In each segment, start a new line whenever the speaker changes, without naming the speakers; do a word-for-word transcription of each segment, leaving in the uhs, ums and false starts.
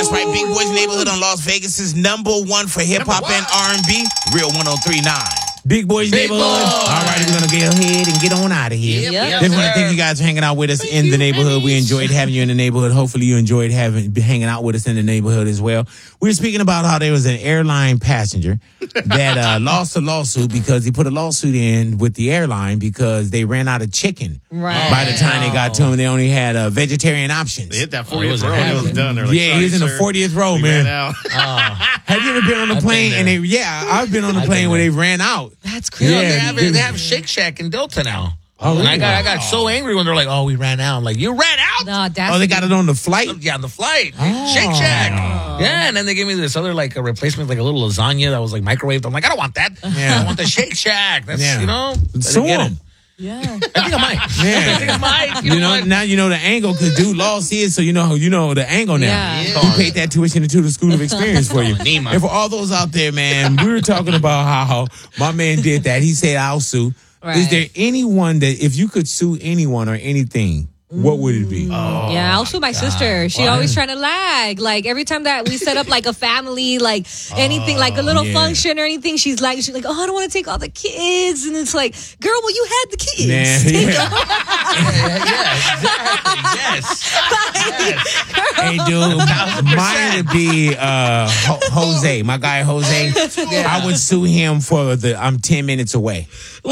That's right, Big Boy's Neighborhood on Las Vegas's number one for hip hop and R and B, Real one oh three point nine. Big Boy's
Big
Neighborhood.
Boy.
All right, we're going to go ahead and get on out of here.
Yep, yep,
Just want to
sir.
thank you guys for hanging out with us
Thank
in
you,
the neighborhood. We
Dennis.
enjoyed having you in the neighborhood. Hopefully you enjoyed having hanging out with us in the neighborhood as well. We were speaking about how there was an airline passenger that uh, lost a lawsuit because he put a lawsuit in with the airline because they ran out of chicken.
Right.
By the time they got to him, they only had uh, vegetarian options.
They hit that
Oh, it was
fortieth row and it was
happening.
done. They're like,
Yeah, he
sorry,
was in the
sir.
fortieth row,
We
man.
ran out.
Have you ever been on a
I've
plane
been
and they?
there.
Yeah, I've been on a
I've
plane
been
where
there.
they ran out.
That's
You know,
crazy.
they have
dude.
they have Shake Shack in Delta now.
Oh,
and I
really?
got I got so angry when they're like, "Oh, we ran out." I'm like, "You ran out?"
No, that's
Oh, they got it on the flight.
Yeah, on the flight.
Oh.
Shake Shack. Yeah, and then they gave me this other like a replacement, like a little lasagna that was like microwaved. I'm like, I don't want that.
Yeah.
I want the Shake Shack. That's
Yeah.
you know. I
Sue
didn't get it.
him.
Yeah.
I think I might.
Yeah.
I think I might.
You know,
what?
now you know the angle because dude lost his, so you know you know the angle now.
Yeah.
Yeah.
Who paid that tuition into the School of Experience for you?
Nima.
And for all those out there, man, we were talking about how my man did that. He said, "I'll sue."
Right.
Is there anyone that if you could sue anyone or anything, what would it be?
Oh,
Yeah, I'll sue my sister. She
Why?
always trying to lag. Like every time that we set up like a family, like anything, like a little
yeah.
function or anything, she's like, she's like, oh, I don't want to take all the kids, and it's like, girl, well, you had the kids.
Man,
Take
yeah.
yeah, yeah, exactly. Yes.
Hey, dude, mine would be uh, Ho- Jose, my guy Jose. I would sue him for the I'm ten minutes away.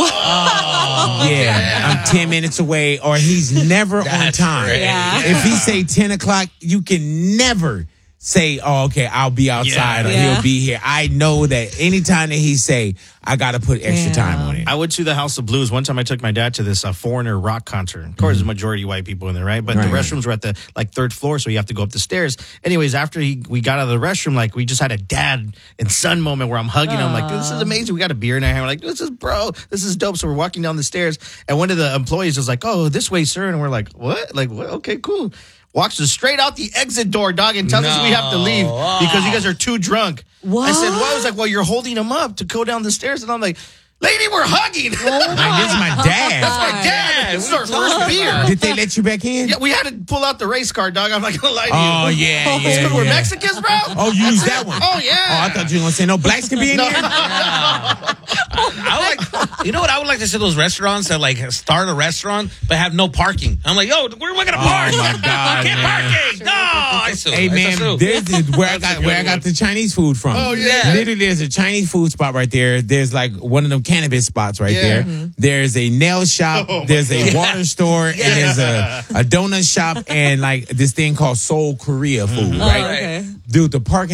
Oh,
Yeah, I'm ten minutes away, or he's never on
That's
time.
great.
Yeah.
If he say ten o'clock, you can never say, "Oh, okay, I'll be outside," or
Yeah.
he'll be here. I know that anytime that he say, I got to put extra
Yeah.
time on it.
I went to the House of Blues. One time I took my dad to this uh, foreigner rock concert. Of course, there's a majority white people in there, right? But
Right.
the restrooms were at the like third floor, so you have to go up the stairs. Anyways, after he, we got out of the restroom, like we just had a dad and son moment where I'm hugging him, like, this is amazing. We got a beer in our hand. We're like, this is bro, this is dope. So we're walking down the stairs, and one of the employees was like, oh, this way, sir. And we're like, what? Like, what? Okay, cool. Walks us straight out the exit door, dog, and tells us we have to leave
No.
because you guys are too drunk.
What?
I said, well, I was like, well, you're holding him up to go down the stairs. And I'm like, lady, we're hugging.
Like, this is my dad.
That's my dad. This is our first beer.
Did they let you back in?
Yeah, we had to pull out the race car, dog. I'm not gonna lie to you.
Oh yeah,
It's
yeah.
'cause we're
yeah.
Mexicans, bro.
Oh, you used that one.
Oh yeah.
Oh, I thought you were gonna say no blacks can be in
No.
here.
I would like, you know what? I would like to see those restaurants that like start a restaurant but have no parking. I'm like, yo, where am I gonna park?
Oh, my God,
Can't
man.
parking. No, I sue.
Hey
I
man,
sue.
there's the, where I
That's a
got
good
where I got
one.
the Chinese food from.
Oh, yeah.
Literally, there's a Chinese food spot right there. There's like one of them cannabis spots right
Yeah.
there.
Mm-hmm.
There's a nail shop.
Oh, my
there's a
God.
water store, and there's a, a donut shop, and like this thing called Seoul Korea food. Right,
Oh, okay.
dude. The parking